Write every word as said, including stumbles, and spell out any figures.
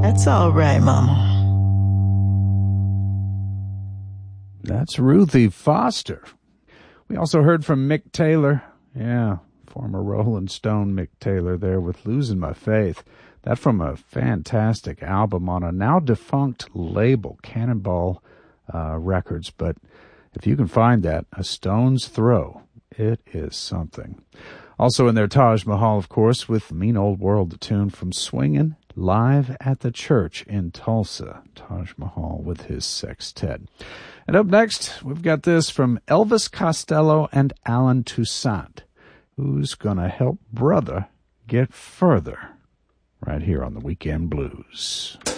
That's all right, Mama. That's Ruthie Foster. We also heard from Mick Taylor. Yeah, former Rolling Stone Mick Taylor there with Losing My Faith. That from a fantastic album on a now defunct label, Cannonball uh, Records. But if you can find that, a stone's throw, it is something. Also in there, Taj Mahal, of course, with Mean Old World, the tune from Swingin' Live at the Church in Tulsa. Taj Mahal with his sextet. And up next, we've got this from Elvis Costello and Alan Toussaint. Who's gonna help brother get further? Right here on the Weekend Blues.